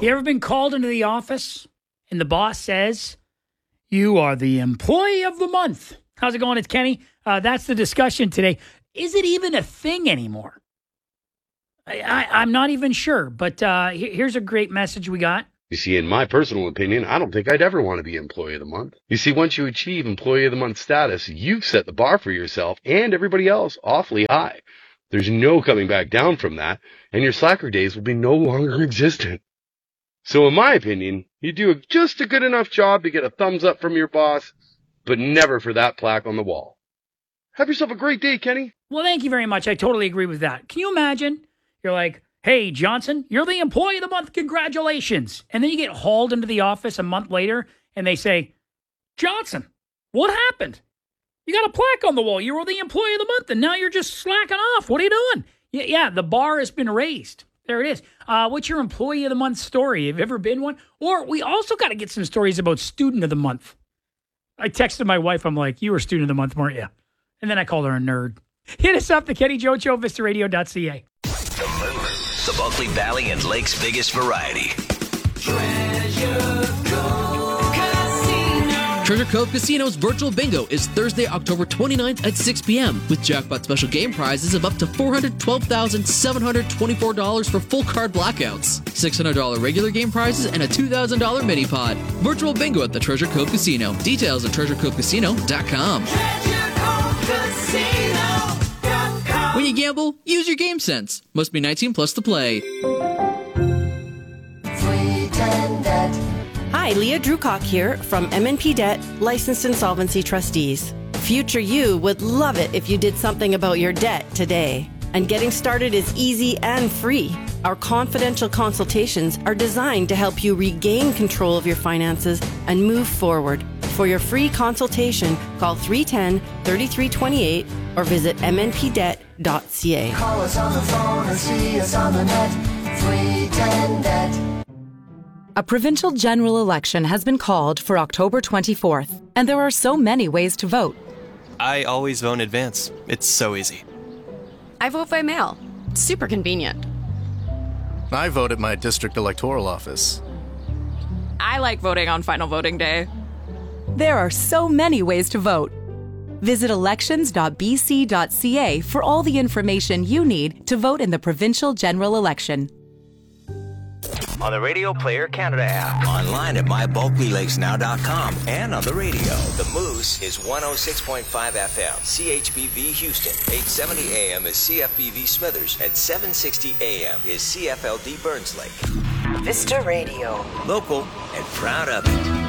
You ever been called into the office and the boss says, you are the employee of the month? How's it going? It's Kenny. That's the discussion today. Is it even a thing anymore? I'm not even sure, but here's a great message we got. You see, in my personal opinion, I don't think I'd ever want to be Employee of the Month. You see, once you achieve Employee of the Month status, you've set the bar for yourself and everybody else awfully high. There's no coming back down from that, and your slacker days will be no longer existent. So in my opinion, you do just a good enough job to get a thumbs up from your boss, but never for that plaque on the wall. Have yourself a great day, Kenny. Well, thank you very much. I totally agree with that. Can you imagine? You're like, hey, Johnson, you're the Employee of the Month. Congratulations. And then you get hauled into the office a month later, and they say, Johnson, what happened? You got a plaque on the wall. You were the Employee of the Month, and now you're just slacking off. What are you doing? Yeah, the bar has been raised. There it is. What's your Employee of the Month story? Have you ever been one? Or we also got to get some stories about Student of the Month. I texted my wife. I'm like, you were Student of the Month, weren't you? And then I called her a nerd. Hit us up, the Kenny Joe Show, VistaRadio.ca. The Bulkley Valley and Lake's biggest variety. Treasure Cove Casino's virtual bingo is Thursday, October 29th at 6 p.m. with jackpot special game prizes of up to $412,724 for full card blackouts, $600 regular game prizes, and a $2,000 mini pod. Virtual bingo at the Treasure Cove Casino. Details at treasurecovecasino.com. When you gamble, use your game sense. Must be 19 plus to play. Hi, Leah Drewcock here from MNP Debt, Licensed Insolvency Trustees. Future you would love it if you did something about your debt today. And getting started is easy and free. Our confidential consultations are designed to help you regain control of your finances and move forward. For your free consultation, call 310-3328 or visit mnpdebt.ca. Call us on the phone or see us on the net. 310-DEBT. A provincial general election has been called for October 24th, and there are so many ways to vote. I always vote in advance. It's so easy. I vote by mail. Super convenient. I vote at my district electoral office. I like voting on final voting day. There are so many ways to vote. Visit elections.bc.ca for all the information you need to vote in the provincial general election. On the Radio Player Canada app. Online at mybulklylakesnow.com. And on the radio. The Moose is 106.5 FM. CHBV Houston. 870 AM is CFBV Smithers. And 760 AM is CFLD Burns Lake. Vista Radio. Local and proud of it.